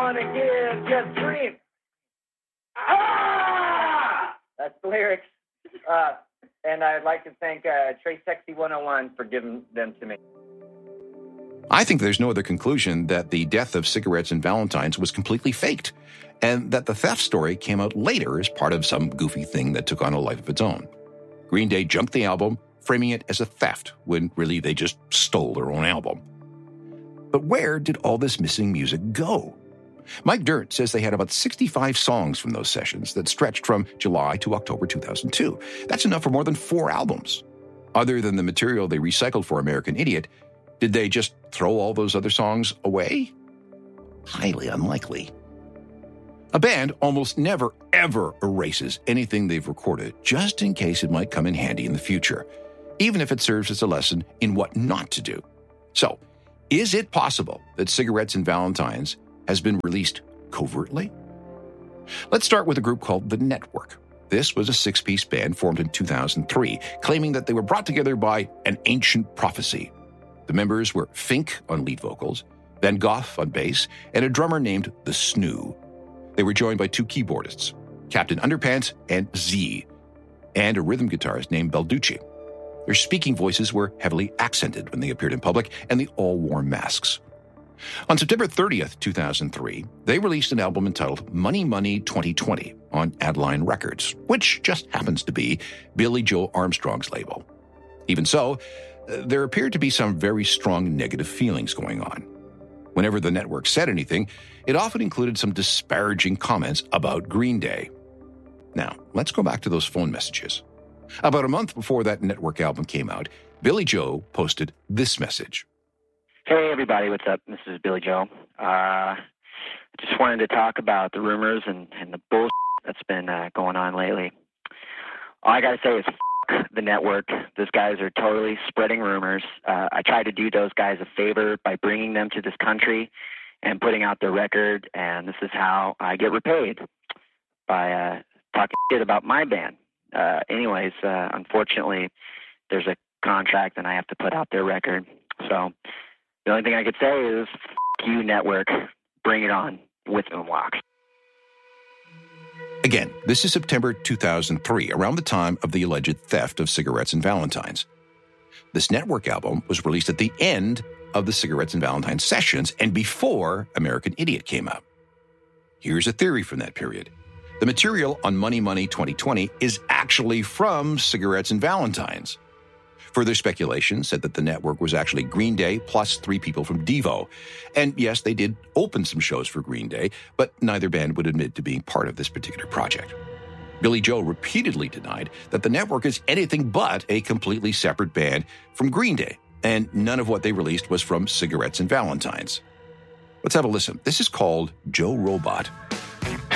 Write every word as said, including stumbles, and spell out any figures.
wanna give, just scream. Ah! That's the lyrics. Uh, and I'd like to thank uh, Trace Sexy one oh one for giving them to me. I think there's no other conclusion that the death of Cigarettes and Valentines was completely faked, and that the theft story came out later as part of some goofy thing that took on a life of its own. Green Day junked the album, framing it as a theft, when really they just stole their own album. But where did all this missing music go? Mike Dirnt says they had about sixty-five songs from those sessions that stretched from July to October two thousand two. That's enough for more than four albums. Other than the material they recycled for American Idiot, did they just throw all those other songs away? Highly unlikely. A band almost never, ever erases anything they've recorded, just in case it might come in handy in the future, even if it serves as a lesson in what not to do. So, is it possible that Cigarettes and Valentines has been released covertly? Let's start with a group called The Network. This was a six-piece band formed in two thousand three, claiming that they were brought together by an ancient prophecy. The members were Fink on lead vocals, Van Gogh on bass, and a drummer named The Snoo. They were joined by two keyboardists, Captain Underpants and Z, and a rhythm guitarist named Balducci. Their speaking voices were heavily accented when they appeared in public, and they all wore masks. On September thirtieth, two thousand three, they released an album entitled Money Money twenty twenty on Adeline Records, which just happens to be Billy Joe Armstrong's label. Even so, there appeared to be some very strong negative feelings going on. Whenever the network said anything, it often included some disparaging comments about Green Day. Now, let's go back to those phone messages. About a month before that network album came out, Billy Joe posted this message. Hey, everybody, what's up? This is Billy Joe. Uh, just wanted to talk about the rumors and, and the bullshit that's been uh, going on lately. All I got to say is f*** the network. Those guys are totally spreading rumors. Uh, I tried to do those guys a favor by bringing them to this country and putting out their record, and this is how I get repaid, by uh, talking shit about my band. Uh, anyways, uh, unfortunately, there's a contract and I have to put out their record. So the only thing I could say is, f*** you, network. Bring it on with Moonwalk. Again, this is September two thousand three, around the time of the alleged theft of Cigarettes and Valentines. This network album was released at the end of the Cigarettes and Valentines sessions and before American Idiot came out. Here's a theory from that period. The material on Money Money twenty twenty is actually from Cigarettes and Valentines. Further speculation said that the network was actually Green Day plus three people from Devo. And yes, they did open some shows for Green Day, but neither band would admit to being part of this particular project. Billy Joe repeatedly denied that the network is anything but a completely separate band from Green Day, and none of what they released was from Cigarettes and Valentines. Let's have a listen. This is called Joe Robot.